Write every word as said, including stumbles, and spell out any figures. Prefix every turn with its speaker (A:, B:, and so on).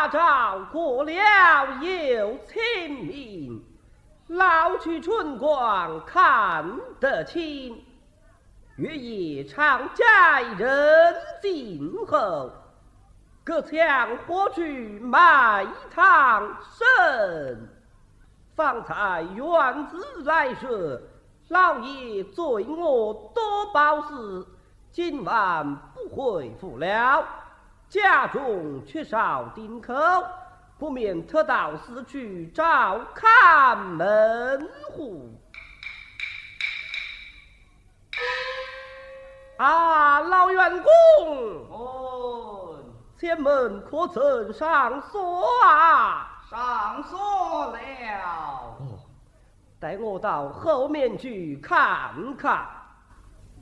A: 大诏过了有清明，老去春光看得清。月夜长斋人静后，隔墙或去埋堂生。方才院子来说，老爷罪我多报事，今晚不回府了。家中缺少丁口，不免特到寺去照看门户。啊，老员工，
B: 哦，
A: 前门可曾上锁啊？
B: 上锁了。
A: 哦，带我到后面去看看。